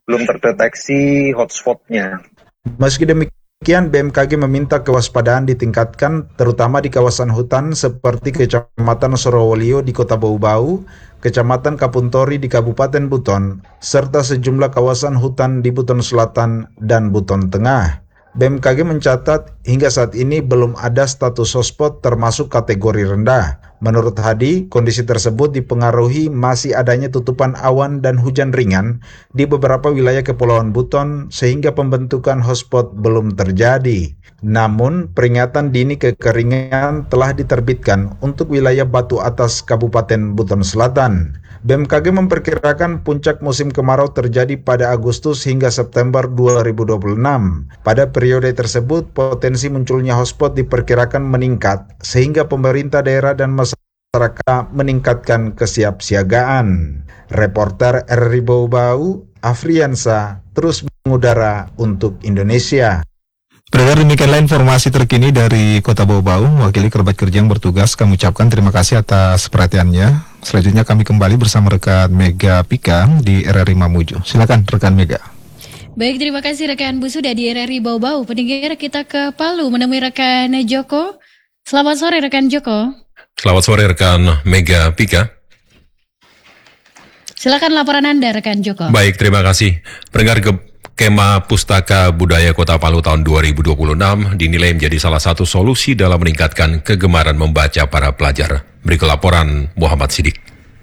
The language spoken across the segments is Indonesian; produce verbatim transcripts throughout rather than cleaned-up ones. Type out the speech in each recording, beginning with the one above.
belum terdeteksi hotspotnya. Meski demikian, B M K G meminta kewaspadaan ditingkatkan terutama di kawasan hutan seperti Kecamatan Sorowolio di Kota Bau-Bau, Kecamatan Kapuntori di Kabupaten Buton, serta sejumlah kawasan hutan di Buton Selatan dan Buton Tengah. B M K G mencatat hingga saat ini belum ada status hotspot termasuk kategori rendah. Menurut Hadi, kondisi tersebut dipengaruhi masih adanya tutupan awan dan hujan ringan di beberapa wilayah Kepulauan Buton sehingga pembentukan hotspot belum terjadi. Namun, peringatan dini kekeringan telah diterbitkan untuk wilayah Batu Atas Kabupaten Buton Selatan. B M K G memperkirakan puncak musim kemarau terjadi pada Agustus hingga September dua ribu dua puluh enam. Pada periode tersebut, potensi munculnya hotspot diperkirakan meningkat, sehingga pemerintah daerah dan masyarakat meningkatkan kesiapsiagaan. Reporter R R I Bau-Bau, Afriansa, terus mengudara untuk Indonesia. Pendengar, demikianlah informasi terkini dari Kota Bau-Bau. Wakili kerabat kerja yang bertugas, kami ucapkan terima kasih atas perhatiannya. Selanjutnya kami kembali bersama rekan Mega Pika di R R I Mamuju. Silakan rekan Mega. Baik, terima kasih rekan Bu sudah di R R I Bau-Bau. Pendengar, kita ke Palu menemui rekan Joko. Selamat sore rekan Joko. Selamat sore rekan Mega Pika. Silakan laporan Anda rekan Joko. Baik, terima kasih. Pendengar, ke Kemah Pustaka Budaya Kota Palu tahun dua ribu dua puluh enam dinilai menjadi salah satu solusi dalam meningkatkan kegemaran membaca para pelajar. Berikut laporan Muhammad Sidik.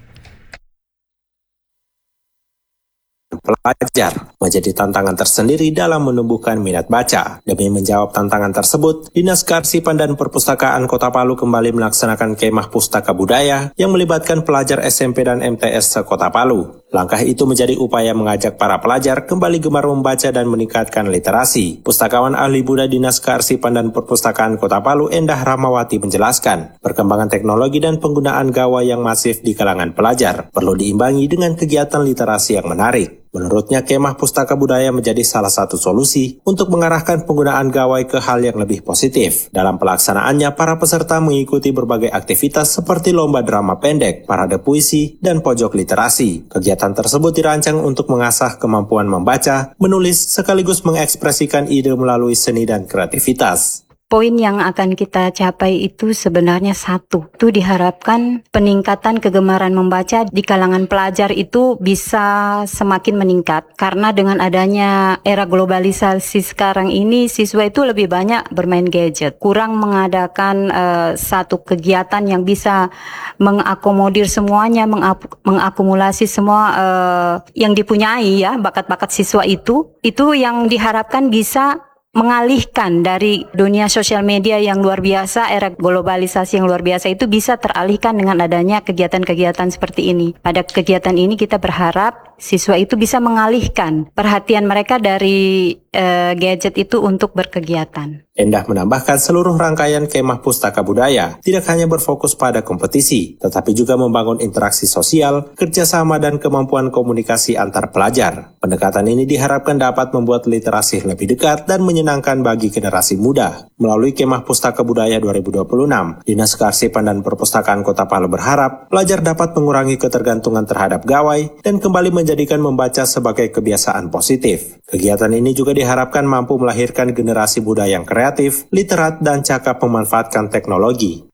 Pelajar menjadi tantangan tersendiri dalam menumbuhkan minat baca. Demi menjawab tantangan tersebut, Dinas Kearsipan dan Perpustakaan Kota Palu kembali melaksanakan Kemah Pustaka Budaya yang melibatkan pelajar S M P dan M T S se-Kota Palu. Langkah itu menjadi upaya mengajak para pelajar kembali gemar membaca dan meningkatkan literasi. Pustakawan ahli Buddha Dinas Kearsipan dan Perpustakaan Kota Palu, Endah Ramawati, menjelaskan, perkembangan teknologi dan penggunaan gawai yang masif di kalangan pelajar perlu diimbangi dengan kegiatan literasi yang menarik. Menurutnya, Kemah Pustaka Budaya menjadi salah satu solusi untuk mengarahkan penggunaan gawai ke hal yang lebih positif. Dalam pelaksanaannya, para peserta mengikuti berbagai aktivitas seperti lomba drama pendek, parade puisi, dan pojok literasi. Kegiatan tersebut dirancang untuk mengasah kemampuan membaca, menulis, sekaligus mengekspresikan ide melalui seni dan kreativitas. Poin yang akan kita capai itu sebenarnya satu. Itu diharapkan peningkatan kegemaran membaca di kalangan pelajar itu bisa semakin meningkat. Karena dengan adanya era globalisasi sekarang ini, siswa itu lebih banyak bermain gadget. Kurang mengadakan uh, satu kegiatan yang bisa mengakomodir semuanya, mengap- mengakumulasi semua uh, yang dipunyai ya, bakat-bakat siswa itu. Itu yang diharapkan bisa mengalihkan dari dunia sosial media yang luar biasa, era globalisasi yang luar biasa itu bisa teralihkan dengan adanya kegiatan-kegiatan seperti ini. Pada kegiatan ini kita berharap siswa itu bisa mengalihkan perhatian mereka dari uh, gadget itu untuk berkegiatan. Endah menambahkan seluruh rangkaian Kemah Pustaka Budaya tidak hanya berfokus pada kompetisi, tetapi juga membangun interaksi sosial, kerjasama, dan kemampuan komunikasi antar pelajar. Pendekatan ini diharapkan dapat membuat literasi lebih dekat dan menyenangkan bagi generasi muda. Melalui Kemah Pustaka Budaya dua ribu dua puluh enam, Dinas Kearsipan dan Perpustakaan Kota Palu berharap pelajar dapat mengurangi ketergantungan terhadap gawai dan kembali menjadikan membaca sebagai kebiasaan positif. Kegiatan ini juga diharapkan mampu melahirkan generasi muda yang keren, kreatif, literat, dan cakap memanfaatkan teknologi.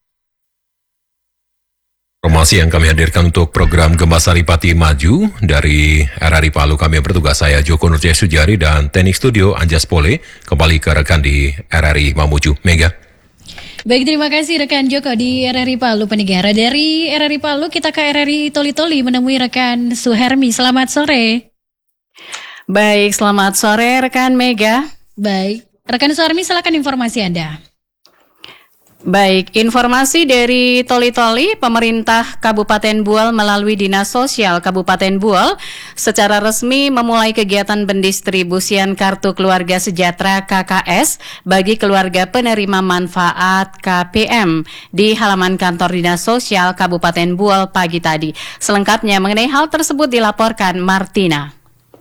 Informasi yang kami hadirkan untuk program Gema Saripati Maju dari R R I Palu, kami bertugas saya Joko Nurjaya Sujari dan Teknik Studio Anjas Pole. Kembali ke rekan di R R I Mamuju. Mega. Baik, terima kasih rekan Joko di R R I Palu. Pendengar dari R R I Palu, kita ke R R I Toli-Toli menemui rekan Suhermi. Selamat sore. Baik, selamat sore rekan Mega. Baik. Rekan Suharmi, silakan informasi Anda. Baik, informasi dari Toli-Toli, pemerintah Kabupaten Buol melalui Dinas Sosial Kabupaten Buol secara resmi memulai kegiatan pendistribusian Kartu Keluarga Sejahtera K K S bagi keluarga penerima manfaat K P M di halaman kantor Dinas Sosial Kabupaten Buol pagi tadi. Selengkapnya mengenai hal tersebut dilaporkan Martina.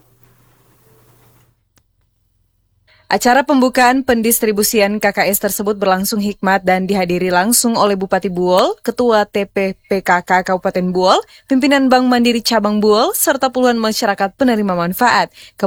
Acara pembukaan pendistribusian K K S tersebut berlangsung hikmat dan dihadiri langsung oleh Bupati Buol, Ketua T P P K K Kabupaten Buol, pimpinan Bank Mandiri Cabang Buol, serta puluhan masyarakat penerima manfaat.